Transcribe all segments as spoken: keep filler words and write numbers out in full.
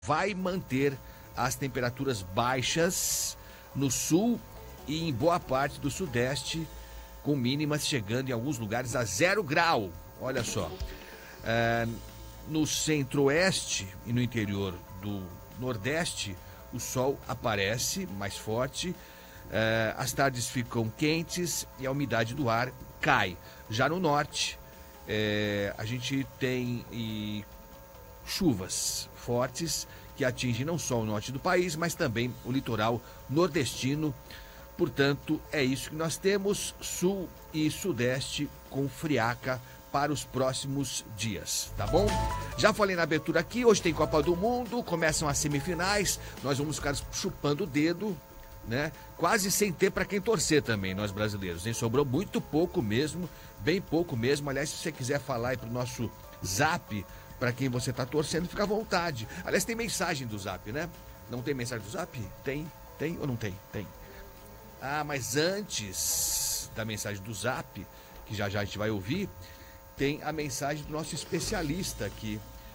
vai manter as temperaturas baixas no sul e em boa parte do sudeste, com mínimas chegando em alguns lugares a zero grau. Olha só, é, no centro-oeste e no interior do nordeste, o sol aparece mais forte, é, as tardes ficam quentes e a umidade do ar cai. Já no norte, é, a gente tem e, chuvas fortes que atingem não só o norte do país, mas também o litoral nordestino. Portanto, é isso que nós temos, sul e sudeste com friaca para os próximos dias, tá bom? Já falei na abertura aqui, hoje tem Copa do Mundo, começam as semifinais, nós vamos ficar chupando o dedo, né? Quase sem ter para quem torcer também, nós brasileiros, hein? Sobrou muito pouco mesmo, bem pouco mesmo. Aliás, se você quiser falar aí pro nosso Zap, para quem você tá torcendo, fica à vontade. Aliás, tem mensagem do Zap, né? Não tem mensagem do Zap? Tem? Tem ou não tem? Tem. Ah, mas antes da mensagem do Zap, que já já a gente vai ouvir, tem a mensagem do nosso especialista aqui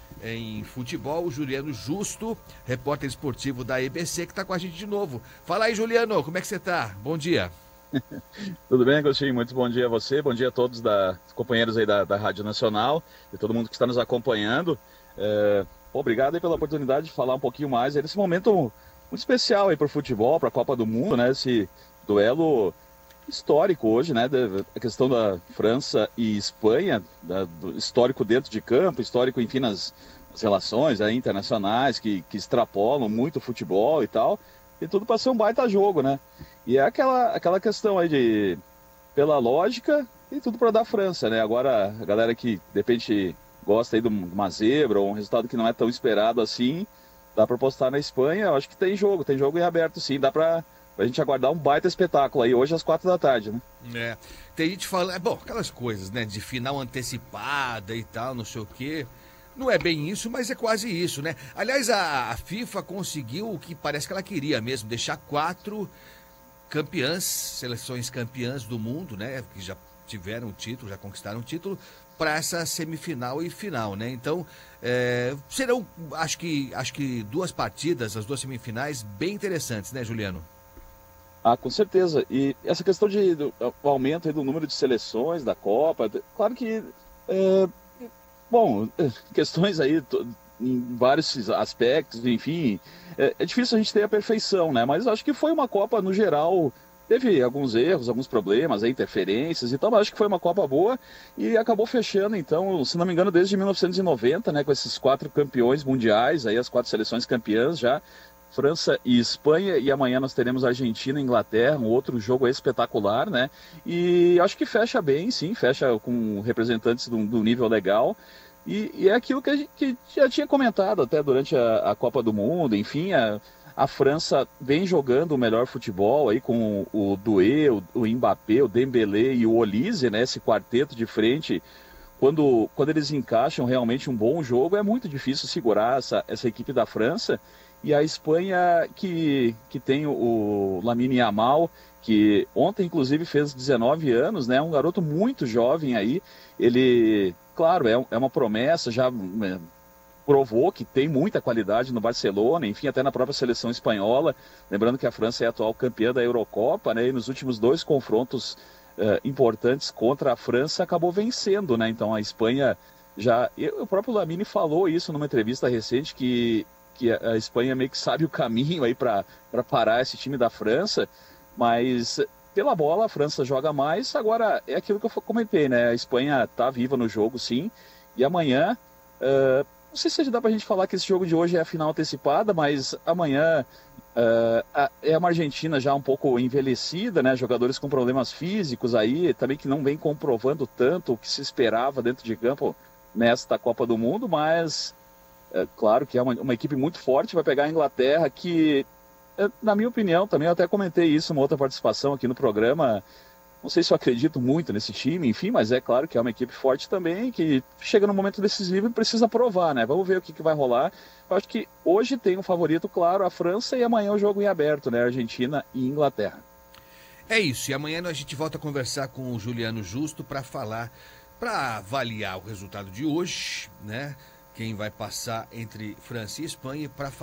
em futebol, o Juliano Justo, repórter esportivo da E B C, que está com a gente de novo. Fala aí, Juliano, como é que você tá? Bom dia. Tudo bem, Agostinho? Muito bom dia a você, bom dia a todos da, companheiros aí da, da Rádio Nacional e todo mundo que está nos acompanhando. É, obrigado aí pela oportunidade de falar um pouquinho mais aí nesse momento muito especial aí para o futebol, para a Copa do Mundo, né? Esse duelo histórico hoje, né? A questão da França e Espanha, da, do histórico dentro de campo, histórico, enfim, nas, nas relações aí, internacionais que, que extrapolam muito o futebol e tal. E tudo para ser um baita jogo, né? E é aquela, aquela questão aí de, pela lógica, e tudo para dar França, né? Agora, a galera que, de repente, gosta aí de uma zebra ou um resultado que não é tão esperado assim, dá para apostar na Espanha. Eu acho que tem jogo, tem jogo em aberto sim, dá para a gente aguardar um baita espetáculo aí hoje às quatro da tarde, né? É, tem gente falando, é bom, aquelas coisas, né, de final antecipada e tal, não sei o quê. Não é bem isso, mas é quase isso, né? Aliás, a, a FIFA conseguiu o que parece que ela queria mesmo, deixar quatro campeãs, seleções campeãs do mundo, né? Que já tiveram o título, já conquistaram o título, para essa semifinal e final, né? Então, é, serão, acho que, acho que duas partidas, as duas semifinais, bem interessantes, né, Juliano? Ah, com certeza. E essa questão de do, o aumento aí do número de seleções da Copa, claro que é, bom, questões aí em vários aspectos, enfim, é, é difícil a gente ter a perfeição, né? Mas acho que foi uma Copa, no geral, teve alguns erros, alguns problemas, aí, interferências e tal, mas acho que foi uma Copa boa e acabou fechando, então, se não me engano, desde mil novecentos e noventa, né, com esses quatro campeões mundiais, aí as quatro seleções campeãs já, França e Espanha, e amanhã nós teremos Argentina e Inglaterra, um outro jogo espetacular, né? E acho que fecha bem, sim, fecha com representantes do, do nível legal. E, e é aquilo que a gente que já tinha comentado até durante a, a Copa do Mundo, enfim, a, a França vem jogando o melhor futebol aí com o, o Doué, o, o Mbappé, o Dembélé e o Olise, né? Esse quarteto de frente. Quando, quando eles encaixam realmente um bom jogo, é muito difícil segurar essa, essa equipe da França. E a Espanha, que, que tem o, o Lamine Yamal, que ontem, inclusive, fez dezenove anos, né? Um garoto muito jovem aí. Ele, claro, é, é uma promessa, já é, provou que tem muita qualidade no Barcelona, enfim, até na própria seleção espanhola. Lembrando que a França é a atual campeã da Eurocopa, né? E nos últimos dois confrontos Uh, importantes contra a França, acabou vencendo, né? Então a Espanha já... E o próprio Lamine falou isso numa entrevista recente, que, que a Espanha meio que sabe o caminho aí para parar esse time da França, mas pela bola a França joga mais. Agora, é aquilo que eu comentei, né? A Espanha tá viva no jogo, sim, e amanhã... Uh, não sei se dá pra gente falar que esse jogo de hoje é a final antecipada, mas amanhã uh, é uma Argentina já um pouco envelhecida, né? Jogadores com problemas físicos aí, também que não vem comprovando tanto o que se esperava dentro de campo nesta Copa do Mundo, mas é claro que é uma, uma equipe muito forte, vai pegar a Inglaterra, que, na minha opinião, também eu até comentei isso em uma outra participação aqui no programa. Não sei se eu acredito muito nesse time, enfim, mas é claro que é uma equipe forte também, que chega no momento decisivo e precisa provar, né? Vamos ver o que, que vai rolar. Eu acho que hoje tem um favorito, claro, a França, e amanhã o jogo em aberto, né? Argentina e Inglaterra. É isso, e amanhã a gente volta a conversar com o Juliano Justo para falar, para avaliar o resultado de hoje, né? Quem vai passar entre França e Espanha, para